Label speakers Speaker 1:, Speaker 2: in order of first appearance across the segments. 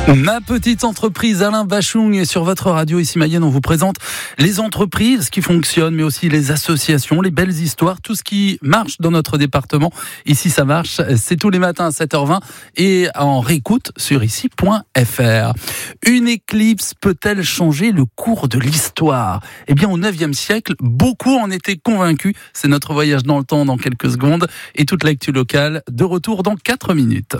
Speaker 1: Ma petite entreprise, Alain Bachung, est sur votre radio ici Mayenne. On vous présente les entreprises qui fonctionnent, mais aussi les associations, les belles histoires, tout ce qui marche dans notre département. Ici, ça marche. C'est tous les matins à 7h20 et en réécoute sur ici.fr. Une éclipse peut-elle changer le cours de l'histoire ? Eh bien, au 9e siècle, beaucoup en étaient convaincus. C'est notre voyage dans le temps dans quelques secondes et toute l'actu locale de retour dans 4 minutes.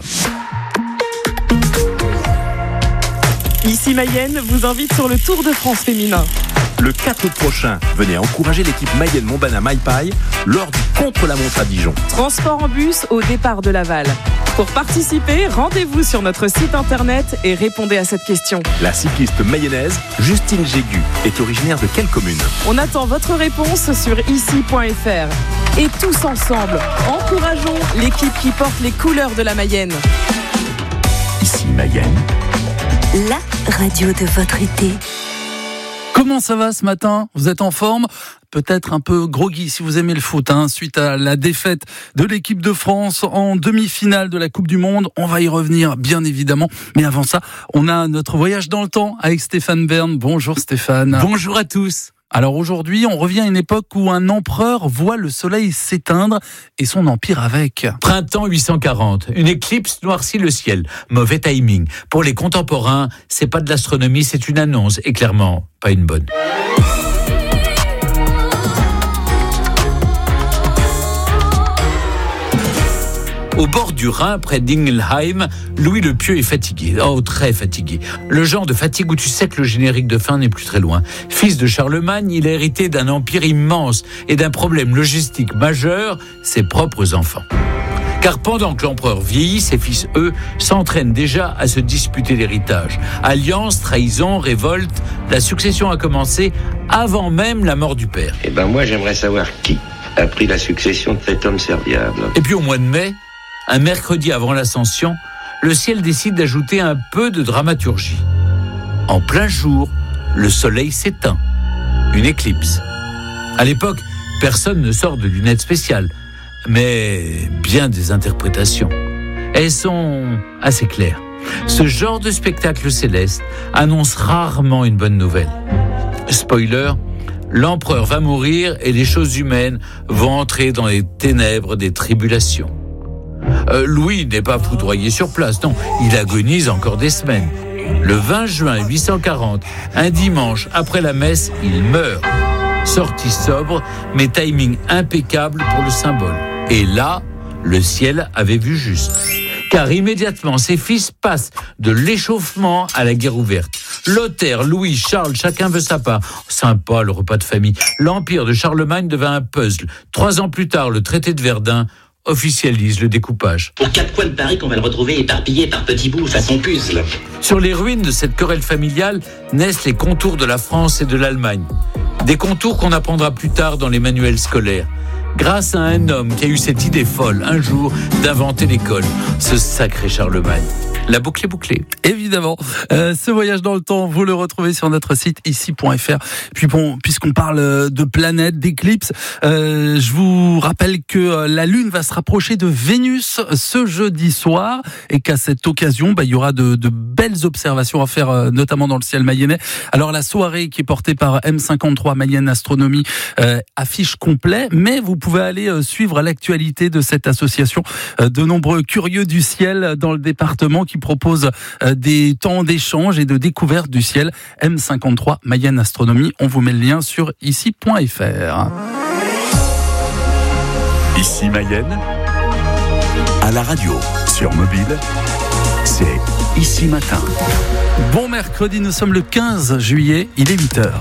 Speaker 2: Ici Mayenne vous invite sur le Tour de France féminin.
Speaker 3: Le 4 août prochain, venez encourager l'équipe Mayenne-Montbana Maipaille lors du contre-la-montre à Dijon.
Speaker 2: Transport en bus au départ de Laval. Pour participer, rendez-vous sur notre site internet et répondez à cette question.
Speaker 3: La cycliste mayonnaise Justine Jégu est originaire de quelle commune ?
Speaker 2: On attend votre réponse sur ici.fr. Et tous ensemble, encourageons l'équipe qui porte les couleurs de la Mayenne.
Speaker 3: Ici Mayenne.
Speaker 4: La radio de votre été.
Speaker 1: Comment ça va ce matin ? Vous êtes en forme ? Peut-être un peu groggy si vous aimez le foot, suite à la défaite de l'équipe de France en demi-finale de la Coupe du Monde. On va y revenir, bien évidemment. Mais avant ça, on a notre voyage dans le temps avec Stéphane Bern. Bonjour Stéphane.
Speaker 5: Bonjour à tous.
Speaker 1: Alors aujourd'hui, on revient à une époque où un empereur voit le soleil s'éteindre et son empire avec.
Speaker 5: Printemps 840, une éclipse noircit le ciel. Mauvais timing. Pour les contemporains, c'est pas de l'astronomie, c'est une annonce et clairement pas une bonne. Au bord du Rhin, près d'Ingelheim, Louis le Pieux est fatigué. Oh, très fatigué. Le genre de fatigue où tu sais que le générique de fin n'est plus très loin. Fils de Charlemagne, il a hérité d'un empire immense et d'un problème logistique majeur, ses propres enfants. Car pendant que l'empereur vieillit, ses fils, eux, s'entraînent déjà à se disputer l'héritage. Alliance, trahison, révolte, la succession a commencé avant même la mort du père.
Speaker 6: Moi, j'aimerais savoir qui a pris la succession de cet homme serviable.
Speaker 5: Et puis au mois de mai, un mercredi avant l'Ascension, le ciel décide d'ajouter un peu de dramaturgie. En plein jour, le soleil s'éteint. Une éclipse. À l'époque, personne ne sort de lunettes spéciales, mais bien des interprétations. Elles sont assez claires. Ce genre de spectacle céleste annonce rarement une bonne nouvelle. Spoiler, l'empereur va mourir et les choses humaines vont entrer dans les ténèbres des tribulations. Louis n'est pas foudroyé sur place, non, il agonise encore des semaines. Le 20 juin 840, un dimanche après la messe, il meurt. Sortie sobre, mais timing impeccable pour le symbole. Et là, le ciel avait vu juste. Car immédiatement, ses fils passent de l'échauffement à la guerre ouverte. Lothaire, Louis, Charles, chacun veut sa part. Sympa, le repas de famille. L'empire de Charlemagne devint un puzzle. 3 ans plus tard, le traité de Verdun officialise le découpage.
Speaker 7: Aux 4 coins de Paris qu'on va le retrouver éparpillé par petits bouts façon puzzle.
Speaker 5: Sur les ruines de cette querelle familiale naissent les contours de la France et de l'Allemagne. Des contours qu'on apprendra plus tard dans les manuels scolaires. Grâce à un homme qui a eu cette idée folle, un jour, d'inventer l'école. Ce sacré Charlemagne. La boucle est bouclée.
Speaker 1: Évidemment. Ce voyage dans le temps, vous le retrouvez sur notre site ici.fr. Puis bon, puisqu'on parle de planètes, d'éclipses, je vous rappelle que la Lune va se rapprocher de Vénus ce jeudi soir et qu'à cette occasion, il y aura de belles observations à faire, notamment dans le ciel mayennais. Alors la soirée qui est portée par M53 Mayenne Astronomie affiche complet, mais vous pouvez aller suivre l'actualité de cette association. De nombreux curieux du ciel dans le département qui propose des temps d'échange et de découverte du ciel. M53 Mayenne Astronomie, on vous met le lien sur ici.fr.
Speaker 3: Ici Mayenne, à la radio, sur mobile, c'est Ici Matin.
Speaker 1: Bon mercredi, nous sommes le 15 juillet, il est 8h.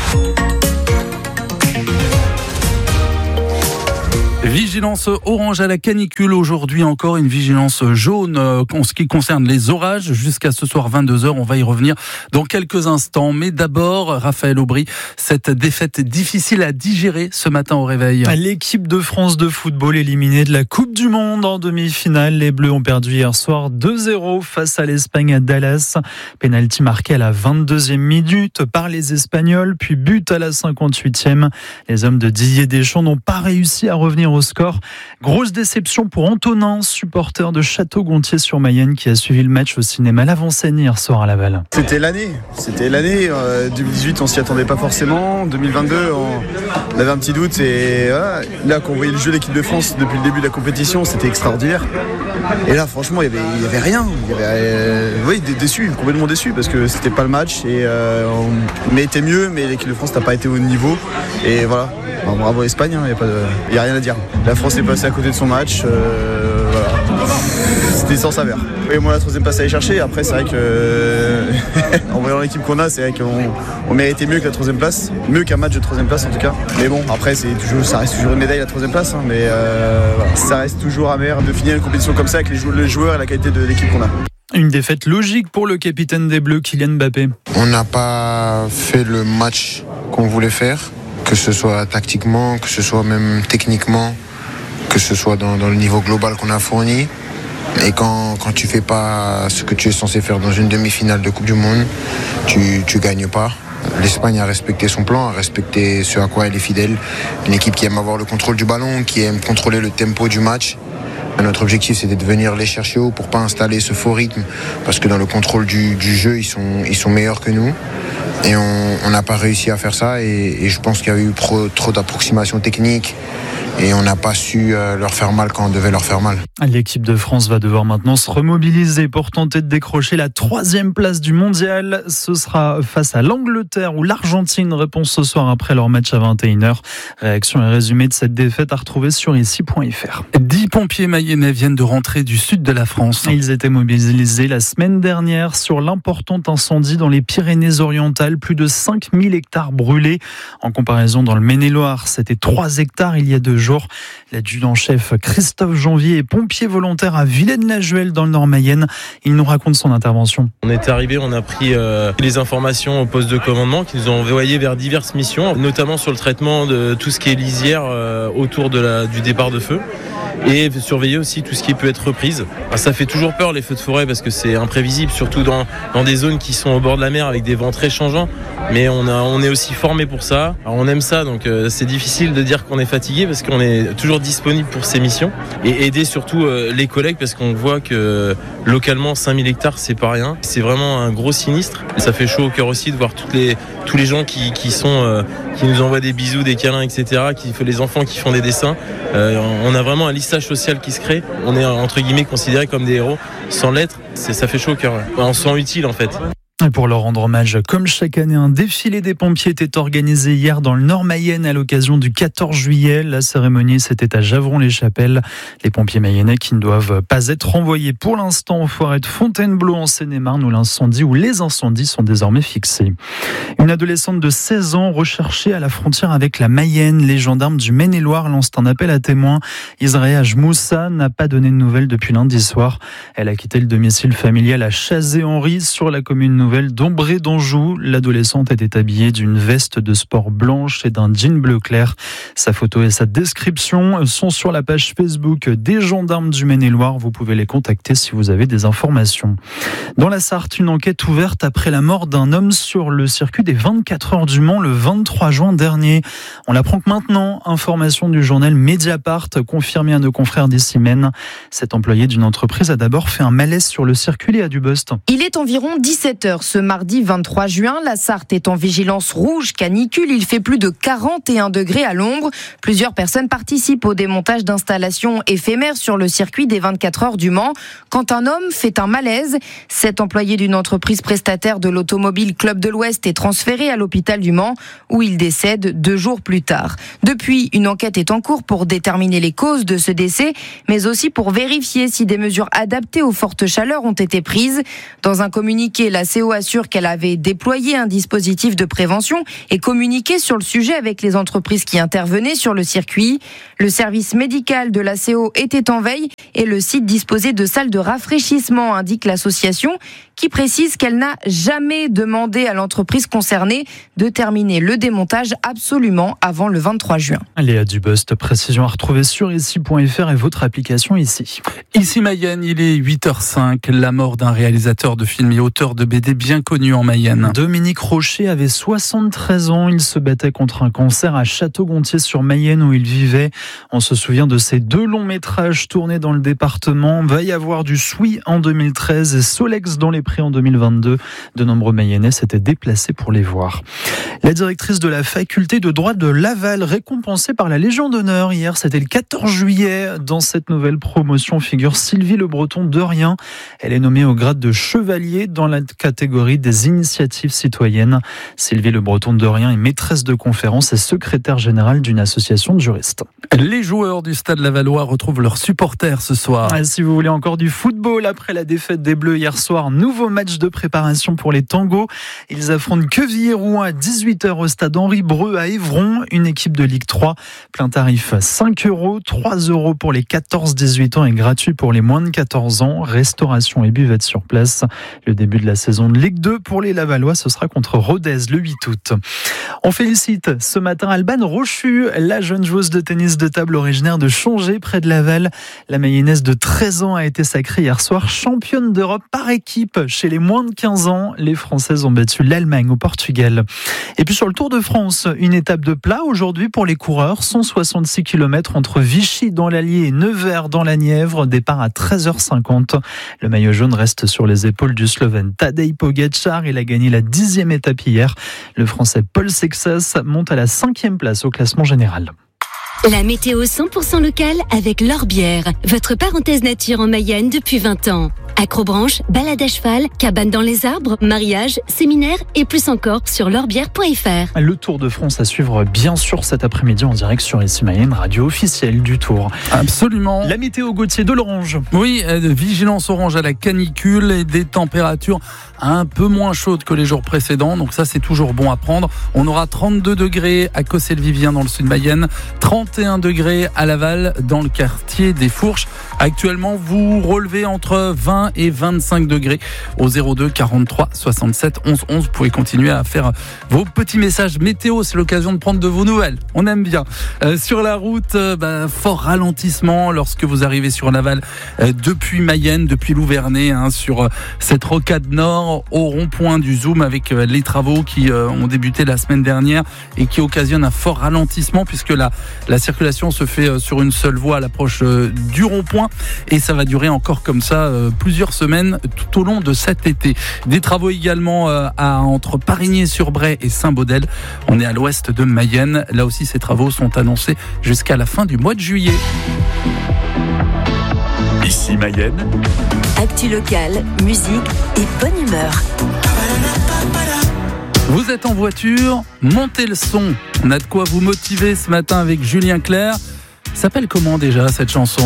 Speaker 1: Vigilance orange à la canicule. Aujourd'hui encore une vigilance jaune en ce qui concerne les orages jusqu'à ce soir 22h. On va y revenir dans quelques instants. Mais d'abord, Raphaël Aubry, cette défaite difficile à digérer ce matin au réveil.
Speaker 8: L'équipe de France de football éliminée de la Coupe du Monde en demi-finale. Les Bleus ont perdu hier soir 2-0 face à l'Espagne à Dallas. Penalty marqué à la 22e minute par les Espagnols, puis but à la 58e. Les hommes de Didier Deschamps n'ont pas réussi à revenir au score. Grosse déception pour Antonin, supporter de Château-Gontier-sur-Mayenne, qui a suivi le match au cinéma L'Avant-Scène hier soir à Laval.
Speaker 9: C'était l'année. 2018, on s'y attendait pas forcément. 2022, on avait un petit doute. Et voilà, là, quand on voyait le jeu de l'équipe de France depuis le début de la compétition, c'était extraordinaire. Et là, franchement, il y avait rien. Complètement déçu, parce que c'était pas le match. Et on méritait mieux, mais l'équipe de France n'a pas été au niveau. Et voilà. Bravo Espagne, il n'y a rien à dire. La France est passée à côté de son match. Voilà. C'était sans saveur. Et moi, la troisième place à aller chercher. Après, c'est vrai que en voyant l'équipe qu'on a, c'est vrai qu'on méritait mieux que la troisième place, mieux qu'un match de troisième place en tout cas. Mais bon, après, ça reste toujours une médaille la troisième place, mais voilà. Ça reste toujours amer de finir une compétition comme ça avec les joueurs et la qualité de l'équipe qu'on a.
Speaker 8: Une défaite logique pour le capitaine des Bleus, Kylian Mbappé.
Speaker 10: On n'a pas fait le match qu'on voulait faire, que ce soit tactiquement, que ce soit même techniquement, que ce soit dans le niveau global qu'on a fourni. Et quand tu fais pas ce que tu es censé faire dans une demi-finale de Coupe du Monde, tu gagnes pas. L'Espagne a respecté son plan, a respecté ce à quoi elle est fidèle. Une équipe qui aime avoir le contrôle du ballon, qui aime contrôler le tempo du match. Notre objectif, c'était de venir les chercher haut pour pas installer ce faux rythme, parce que dans le contrôle du jeu, ils sont meilleurs que nous. Et on n'a pas réussi à faire ça, et je pense qu'il y a eu trop d'approximations techniques. Et on n'a pas su leur faire mal quand on devait leur faire mal.
Speaker 8: L'équipe de France va devoir maintenant se remobiliser pour tenter de décrocher la 3e place du mondial. Ce sera face à l'Angleterre ou l'Argentine. Réponse ce soir après leur match à 21h. Réaction et résumé de cette défaite à retrouver sur ici.fr.
Speaker 1: 10 pompiers mayennais viennent de rentrer du sud de la France.
Speaker 8: Ils étaient mobilisés la semaine dernière sur l'important incendie dans les Pyrénées-Orientales. Plus de 5000 hectares brûlés. En comparaison, dans le Maine-et-Loire, c'était 3 hectares il y a 2 jours. L'adjudant-chef Christophe Janvier est pompier volontaire à Vilaine-la-Juhel dans le Nord-Mayenne. Il nous raconte son intervention.
Speaker 11: On est arrivé, on a pris les informations au poste de commandement qui nous ont envoyé vers diverses missions, notamment sur le traitement de tout ce qui est lisière autour du départ de feu. Et surveiller aussi tout ce qui peut être reprise. Ça fait toujours peur les feux de forêt parce que c'est imprévisible, surtout dans des zones qui sont au bord de la mer avec des vents très changeants. Mais on est aussi formé pour ça. Alors on aime ça, donc c'est difficile de dire qu'on est fatigué parce qu'on est toujours disponible pour ces missions. Et aider surtout les collègues parce qu'on voit que localement 5000 hectares c'est pas rien. C'est vraiment un gros sinistre. Ça fait chaud au cœur aussi de voir tous les gens qui nous envoient des bisous, des câlins, etc. Les enfants qui font des dessins. On a vraiment un lissage social qui se crée. On est entre guillemets considérés comme des héros. Sans l'être, ça fait chaud au cœur. On se sent utile en fait.
Speaker 8: Et pour leur rendre hommage, comme chaque année, un défilé des pompiers était organisé hier dans le Nord-Mayenne à l'occasion du 14 juillet. La cérémonie, c'était à Javron-les-Chapelles. Les pompiers mayennais qui ne doivent pas être renvoyés pour l'instant aux forêts de Fontainebleau en Seine-et-Marne où les incendies sont désormais fixés. Une adolescente de 16 ans recherchée à la frontière avec la Mayenne. Les gendarmes du Maine-et-Loire lancent un appel à témoins. Israël Moussa n'a pas donné de nouvelles depuis lundi soir. Elle a quitté le domicile familial à Chazé-Henri sur la commune nouvelle d'Ombré d'Anjou. L'adolescente était habillée d'une veste de sport blanche et d'un jean bleu clair. Sa photo et sa description sont sur la page Facebook des gendarmes du Maine-et-Loire. Vous pouvez les contacter si vous avez des informations. Dans la Sarthe, une enquête ouverte après la mort d'un homme sur le circuit des 24 heures du Mans le 23 juin dernier. On l'apprend que maintenant, information du journal Mediapart, confirmée à nos confrères d'ici Maine. Cet employé d'une entreprise a d'abord fait un malaise sur le circuit, Léa Dubost.
Speaker 12: Il est environ 17h ce mardi 23 juin. La Sarthe est en vigilance rouge canicule. Il fait plus de 41 degrés à l'ombre. Plusieurs personnes participent au démontage d'installations éphémères sur le circuit des 24 heures du Mans. Quand un homme fait un malaise, cet employé d'une entreprise prestataire de l'automobile Club de l'Ouest est transféré à l'hôpital du Mans où il décède 2 jours plus tard. Depuis, une enquête est en cours pour déterminer les causes de ce décès, mais aussi pour vérifier si des mesures adaptées aux fortes chaleurs ont été prises. Dans un communiqué, la CO assure qu'elle avait déployé un dispositif de prévention et communiqué sur le sujet avec les entreprises qui intervenaient sur le circuit. Le service médical de la CO était en veille et le site disposait de salles de rafraîchissement, indique l'association, qui précise qu'elle n'a jamais demandé à l'entreprise concernée de terminer le démontage absolument avant le 23 juin.
Speaker 8: Léa Dubost, précision à retrouver sur ici.fr et votre application ici.
Speaker 1: Ici Mayenne, il est 8h05. La mort d'un réalisateur de films et auteur de BD bien connu en Mayenne.
Speaker 8: Dominique Rocher avait 73 ans. Il se battait contre un cancer à Château-Gontier-sur-Mayenne où il vivait. On se souvient de ces 2 longs métrages tournés dans le département. Va y avoir du Soui en 2013 et Solex dans les Prés en 2022. De nombreux Mayennais s'étaient déplacés pour les voir. La directrice de la faculté de droit de Laval, récompensée par la Légion d'honneur hier, c'était le 14 juillet. Dans cette nouvelle promotion figure Sylvie Le Breton de Rien. Elle est nommée au grade de chevalier dans la catégorie des initiatives citoyennes. Sylvie Le Breton de Rien est maîtresse de conférence et secrétaire générale d'une association de juristes.
Speaker 1: Les joueurs du Stade Lavallois retrouvent leurs supporters ce soir.
Speaker 8: Si vous voulez encore du football après la défaite des Bleus hier soir, nouveau match de préparation pour les Tangos. Ils affrontent Quevilly-Rouen à 18h au stade Henri Breu à Évron, une équipe de Ligue 3. Plein tarif 5 €, 3 € pour les 14-18 ans et gratuit pour les moins de 14 ans. Restauration et buvette sur place. Le début de la saison de Ligue 2 pour les Lavallois, ce sera contre Rodez le 8 août. On félicite ce matin Alban Rochu, la jeune joueuse de tennis de table originaire de Chongé près de Laval. La Mayonnaise de 13 ans a été sacrée hier soir championne d'Europe par équipe chez les moins de 15 ans. Les Françaises ont battu l'Allemagne au Portugal. Et puis sur le Tour de France, une étape de plat aujourd'hui pour les coureurs. 166 km entre Vichy dans l'Allier et Nevers dans la Nièvre. Départ à 13h50. Le maillot jaune reste sur les épaules du Slovène Tadej Pogačar. Il a gagné la 10e étape hier. Le Français Paul Sexas monte à la 5e place au classement général.
Speaker 4: La météo 100% locale avec L'Orbière, votre parenthèse nature en Mayenne depuis 20 ans. Acrobranche, balade à cheval, cabane dans les arbres, mariage, séminaire et plus encore sur l'orbière.fr.
Speaker 8: Le Tour de France à suivre bien sûr cet après-midi en direct sur ici Mayenne, radio officielle du Tour.
Speaker 1: Absolument.
Speaker 8: La météo Gauthier de l'orange.
Speaker 1: Oui, vigilance orange à la canicule et des températures un peu moins chaudes que les jours précédents. Donc ça, c'est toujours bon à prendre. On aura 32 degrés à Cossé-le-Vivien dans le sud Mayenne, 31 degrés à Laval dans le quartier des Fourches. Actuellement, vous relevez entre 20 et 25 degrés au 02 43 67 11 11. Vous pouvez continuer à faire vos petits messages météo. C'est l'occasion de prendre de vos nouvelles. On aime bien. Sur la route, fort ralentissement lorsque vous arrivez sur Laval depuis Mayenne, depuis Louvernay, sur cette rocade nord au rond-point du Zoom avec les travaux qui ont débuté la semaine dernière et qui occasionnent un fort ralentissement puisque la circulation se fait sur une seule voie à l'approche du rond-point et ça va durer encore comme ça plusieurs semaines tout au long de cet été. Des travaux également entre Parigné-sur-Bray et Saint-Baudel. On est à l'ouest de Mayenne. Là aussi, ces travaux sont annoncés jusqu'à la fin du mois de juillet.
Speaker 3: Ici Mayenne.
Speaker 4: Actu locale, musique et bonne humeur.
Speaker 1: Vous êtes en voiture, montez le son. On a de quoi vous motiver ce matin avec Julien Clerc. S'appelle comment déjà cette chanson ?